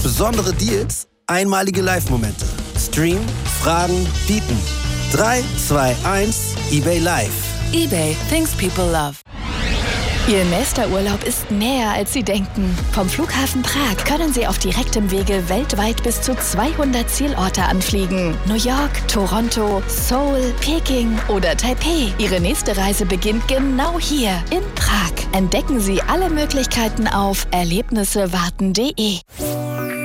Besondere Deals, einmalige Live-Momente. Stream, Fragen, bieten. 3, 2, 1, eBay Live. eBay, things people love. Ihr nächster Urlaub ist näher, als Sie denken. Vom Flughafen Prag können Sie auf direktem Wege weltweit bis zu 200 Zielorte anfliegen. New York, Toronto, Seoul, Peking oder Taipei. Ihre nächste Reise beginnt genau hier in Prag. Entdecken Sie alle Möglichkeiten auf erlebnissewarten.de.